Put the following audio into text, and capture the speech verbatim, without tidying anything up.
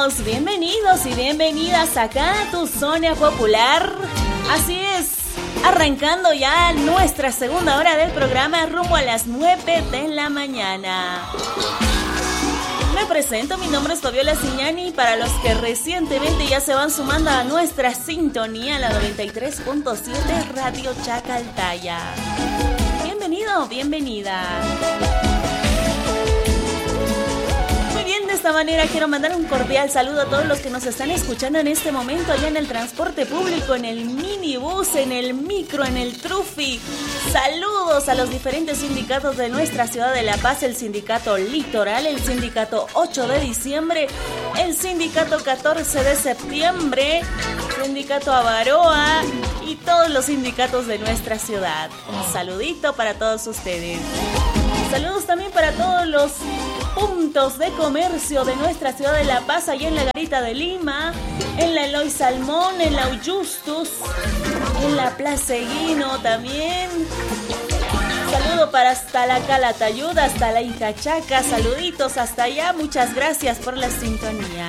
Bienvenidos, bienvenidos y bienvenidas acá a tu zona popular. Así es, arrancando ya nuestra segunda hora del programa rumbo a las nueve de la mañana. Me presento, mi nombre es Fabiola Cignani. Para los que recientemente ya se van sumando a nuestra sintonía, la noventa y tres punto siete Radio Chacaltaya. Bienvenido, bienvenida. De esta manera quiero mandar un cordial saludo a todos los que nos están escuchando en este momento allá en el transporte público, en el minibús, en el micro, en el trufi. Saludos a los diferentes sindicatos de nuestra ciudad de La Paz, el sindicato Litoral, el sindicato ocho de diciembre, el sindicato catorce de septiembre, sindicato Avaroa y todos los sindicatos de nuestra ciudad. Un saludito para todos ustedes. Saludos también para todos los puntos de comercio de nuestra ciudad de La Paz, allá en la Garita de Lima, en la Eloy Salmón, en la Auyustus, en la Plaza Eguino también. Saludo para hasta la Calatayud, hasta la Incachaca, saluditos hasta allá, muchas gracias por la sintonía.